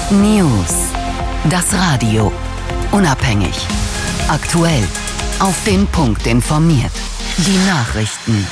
News. Das Radio. Unabhängig. Aktuell. Auf den Punkt informiert. Die Nachrichten.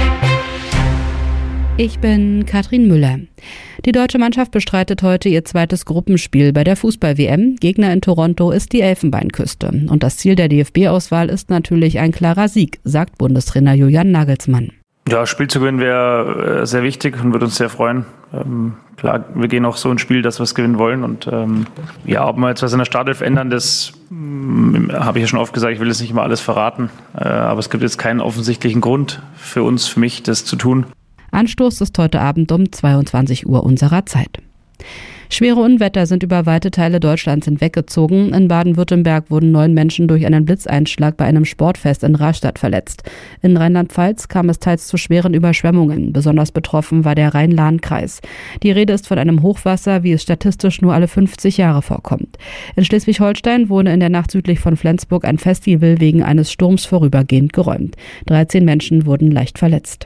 Ich bin Katrin Müller. Die deutsche Mannschaft bestreitet heute ihr zweites Gruppenspiel bei der Fußball-WM. Gegner in Toronto ist die Elfenbeinküste. Und das Ziel der DFB-Auswahl ist natürlich ein klarer Sieg, sagt Bundestrainer Julian Nagelsmann. Ja, Spiel zu gewinnen wäre sehr wichtig und würde uns sehr freuen. Klar, wir gehen auch so ins Spiel, dass wir es gewinnen wollen. Und ob wir jetzt was in der Startelf ändern, das habe ich ja schon oft gesagt, ich will jetzt nicht immer alles verraten. Aber es gibt jetzt keinen offensichtlichen Grund für uns, für mich, das zu tun. Anstoß ist heute Abend um 22 Uhr unserer Zeit. Schwere Unwetter sind über weite Teile Deutschlands hinweggezogen. In Baden-Württemberg wurden 9 Menschen durch einen Blitzeinschlag bei einem Sportfest in Rastatt verletzt. In Rheinland-Pfalz kam es teils zu schweren Überschwemmungen. Besonders betroffen war der Rhein-Lahn-Kreis. Die Rede ist von einem Hochwasser, wie es statistisch nur alle 50 Jahre vorkommt. In Schleswig-Holstein wurde in der Nacht südlich von Flensburg ein Festival wegen eines Sturms vorübergehend geräumt. 13 Menschen wurden leicht verletzt.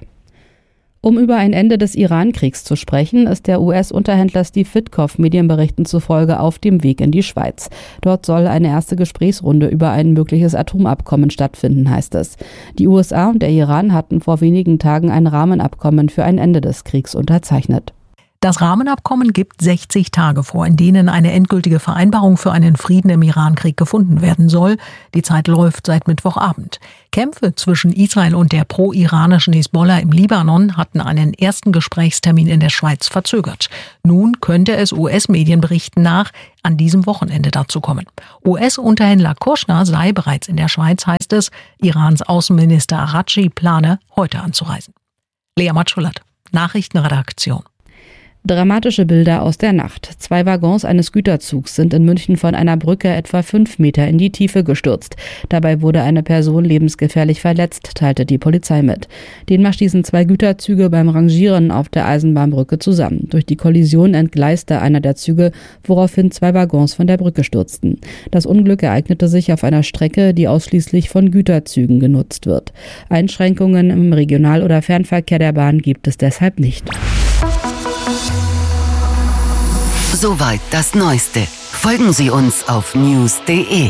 Um über ein Ende des Iran-Kriegs zu sprechen, ist der US-Unterhändler Steve Witkoff Medienberichten zufolge auf dem Weg in die Schweiz. Dort soll eine erste Gesprächsrunde über ein mögliches Atomabkommen stattfinden, heißt es. Die USA und der Iran hatten vor wenigen Tagen ein Rahmenabkommen für ein Ende des Kriegs unterzeichnet. Das Rahmenabkommen gibt 60 Tage vor, in denen eine endgültige Vereinbarung für einen Frieden im Irankrieg gefunden werden soll. Die Zeit läuft seit Mittwochabend. Kämpfe zwischen Israel und der pro-iranischen Hisbollah im Libanon hatten einen ersten Gesprächstermin in der Schweiz verzögert. Nun könnte es US-Medienberichten nach an diesem Wochenende dazu kommen. US-Unterhändler Kushner sei bereits in der Schweiz, heißt es. Irans Außenminister Araghchi plane, heute anzureisen. Lea Matschulat, Nachrichtenredaktion. Dramatische Bilder aus der Nacht. 2 Waggons eines Güterzugs sind in München von einer Brücke etwa 5 Meter in die Tiefe gestürzt. Dabei wurde eine Person lebensgefährlich verletzt, teilte die Polizei mit. Demnach stießen 2 Güterzüge beim Rangieren auf der Eisenbahnbrücke zusammen. Durch die Kollision entgleiste einer der Züge, woraufhin 2 Waggons von der Brücke stürzten. Das Unglück ereignete sich auf einer Strecke, die ausschließlich von Güterzügen genutzt wird. Einschränkungen im Regional- oder Fernverkehr der Bahn gibt es deshalb nicht. Soweit das Neueste. Folgen Sie uns auf news.de. news.de.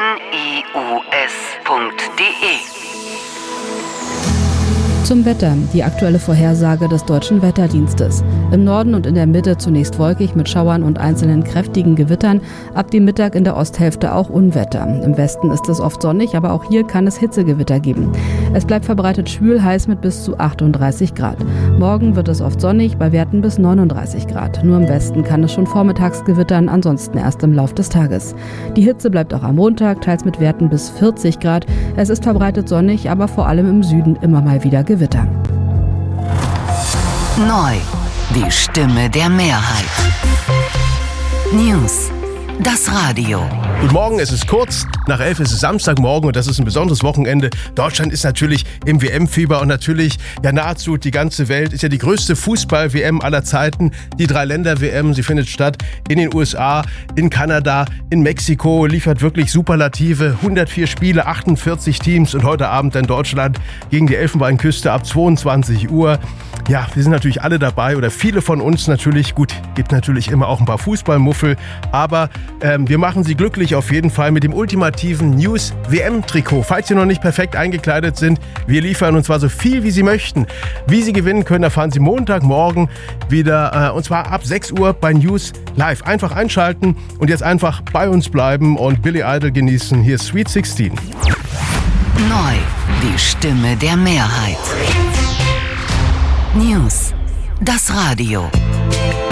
Zum Wetter, die aktuelle Vorhersage des Deutschen Wetterdienstes. Im Norden und in der Mitte zunächst wolkig mit Schauern und einzelnen kräftigen Gewittern, ab dem Mittag in der Osthälfte auch Unwetter. Im Westen ist es oft sonnig, aber auch hier kann es Hitzegewitter geben. Es bleibt verbreitet schwül, heiß mit bis zu 38 Grad. Morgen wird es oft sonnig, bei Werten bis 39 Grad. Nur im Westen kann es schon vormittags gewittern, ansonsten erst im Lauf des Tages. Die Hitze bleibt auch am Montag, teils mit Werten bis 40 Grad. Es ist verbreitet sonnig, aber vor allem im Süden immer mal wieder Gewitter. Neu. Die Stimme der Mehrheit. News. Das Radio. Guten Morgen, es ist kurz nach 11, es ist Samstagmorgen und das ist ein besonderes Wochenende. Deutschland ist natürlich im WM-Fieber und natürlich nahezu die ganze Welt. Ist ja die größte Fußball-WM aller Zeiten. Die 3-Länder-WM, sie findet statt in den USA, in Kanada, in Mexiko, liefert wirklich Superlative. 104 Spiele, 48 Teams und heute Abend dann Deutschland gegen die Elfenbeinküste ab 22 Uhr. Ja, wir sind natürlich alle dabei oder viele von uns natürlich. Gut, gibt natürlich immer auch ein paar Fußballmuffel, aber wir machen Sie glücklich auf jeden Fall mit dem ultimativen News-WM-Trikot. Falls Sie noch nicht perfekt eingekleidet sind, wir liefern und zwar so viel, wie Sie möchten. Wie Sie gewinnen können, erfahren Sie Montagmorgen wieder und zwar ab 6 Uhr bei News Live. Einfach einschalten und jetzt einfach bei uns bleiben und Billy Idol genießen. Hier ist Sweet 16. Neu. Die Stimme der Mehrheit. News. Das Radio.